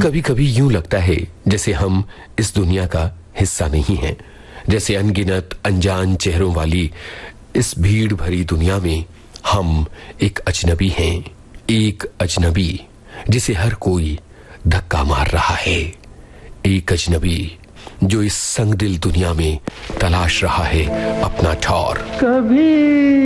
कभी कभी यूं लगता है जैसे हम इस दुनिया का हिस्सा नहीं हैं, जैसे अनगिनत अनजान चेहरों वाली इस भीड़ भरी दुनिया में हम एक अजनबी हैं, एक अजनबी जिसे हर कोई धक्का मार रहा है, एक अजनबी जो इस संगदिल दुनिया में तलाश रहा है अपना ठौर। कभी